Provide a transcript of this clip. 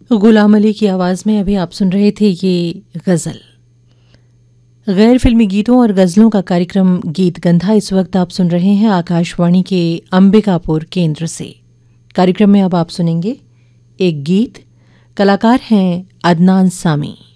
गुलाम अली की आवाज़ में अभी आप सुन रहे थे ये गज़ल। गैर फिल्मी गीतों और गज़लों का कार्यक्रम गीत गंधा इस वक्त आप सुन रहे हैं आकाशवाणी के अंबिकापुर केंद्र से। कार्यक्रम में अब आप सुनेंगे एक गीत, कलाकार हैं अदनान सामी।